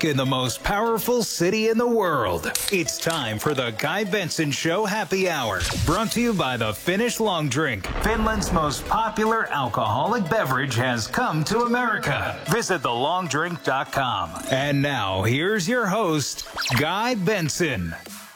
in the most powerful city in the world. It's time for the Guy Benson Show Happy Hour, brought to you by the Finnish Long Drink. Finland's most popular alcoholic beverage has come to America. Visit thelongdrink.com. And now, here's your host, Guy Benson.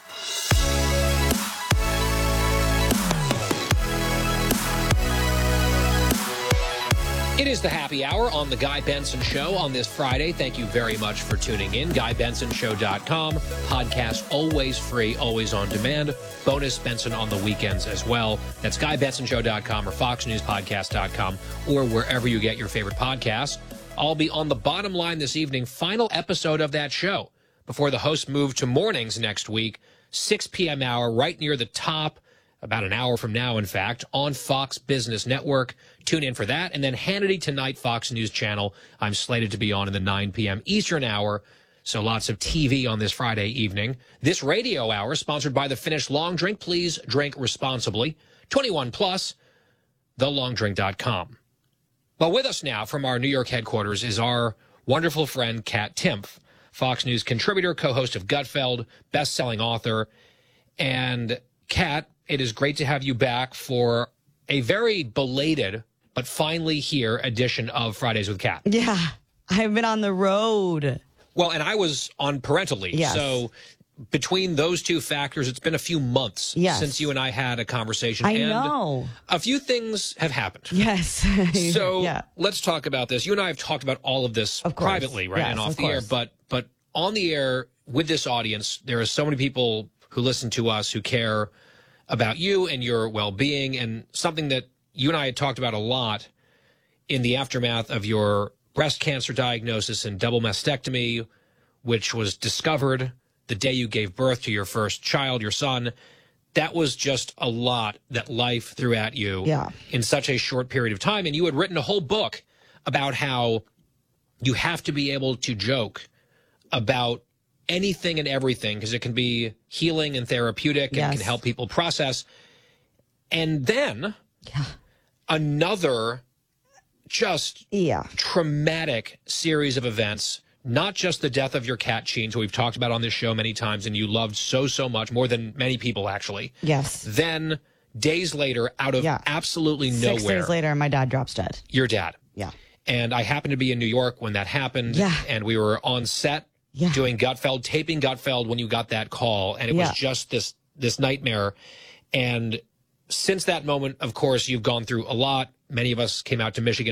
It is the Happy Hour on the Guy Benson Show on this Friday. Thank you very much for tuning in. GuyBensonShow.com. Podcast always free, always on demand. Bonus Benson on the weekends as well. That's GuyBensonShow.com or FoxNewsPodcast.com or wherever you get your favorite podcasts. I'll be on the bottom line this evening, final episode of that show, before the hosts move to mornings next week, 6 p.m. hour, right near the top, about an hour from now, in fact, on Fox Business Network. Tune in for that. And then Hannity Tonight, Fox News Channel. I'm slated to be on in the 9 p.m. Eastern hour, so lots of TV on this Friday evening. This radio hour, sponsored by the Finnish Long Drink. Please drink responsibly. 21 plus, thelongdrink.com. Well, with us now from our New York headquarters is our wonderful friend, Kat Timpf, Fox News contributor, co-host of Gutfeld, best-selling author. And Kat, it is great to have you back for a very belated, but finally here edition of Fridays with Kat. Yeah, I've been on the road. Well, and I was on parental leave. Yes. So between those two factors, it's been a few months since you and I had a conversation. I know. A few things have happened. Yes. So let's talk about this. You and I have talked about all of this privately, right, and off the air. But on the air with this audience, there are so many people who listen to us who care about you and your well-being, and something that you and I had talked about a lot in the aftermath of your breast cancer diagnosis and double mastectomy, which was discovered the day you gave birth to your first child, your son. That was just a lot that life threw at you in such a short period of time. And you had written a whole book about how you have to be able to joke about anything and everything, because it can be healing and therapeutic and can help people process. And then another just traumatic series of events, not just the death of your cat, Sheen, who we've talked about on this show many times and you loved so, so much, more than many people actually. Yes. Then days later, out of absolutely nowhere. 6 days later, my dad drops dead. Your dad. Yeah. And I happened to be in New York when that happened. Yeah. And we were on set doing Gutfeld, taping Gutfeld when you got that call. And it was just this nightmare. And since that moment, of course, you've gone through a lot. Many of us came out to Michigan